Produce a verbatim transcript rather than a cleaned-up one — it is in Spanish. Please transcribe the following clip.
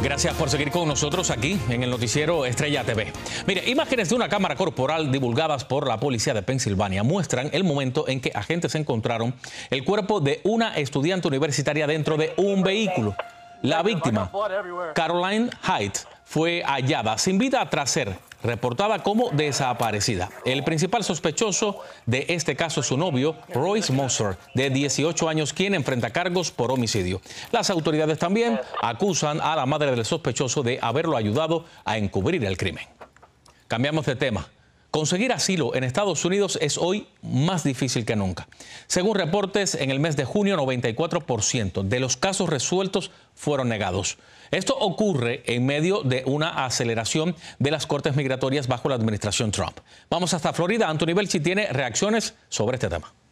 Gracias por seguir con nosotros aquí en el noticiero Estrella T V. Mire, imágenes de una cámara corporal divulgadas por la policía de Pensilvania muestran el momento en que agentes encontraron el cuerpo de una estudiante universitaria dentro de un vehículo. La víctima, Caroline Hyde, fue hallada sin vida tras ser reportada como desaparecida. El principal sospechoso de este caso es su novio, Royce Moser, de dieciocho años, quien enfrenta cargos por homicidio. Las autoridades también acusan a la madre del sospechoso de haberlo ayudado a encubrir el crimen. Cambiamos de tema. Conseguir asilo en Estados Unidos es hoy más difícil que nunca. Según reportes, en el mes de junio, noventa y cuatro por ciento de los casos resueltos fueron negados. Esto ocurre en medio de una aceleración de las cortes migratorias bajo la administración Trump. Vamos hasta Florida. Anthony Belchi tiene reacciones sobre este tema.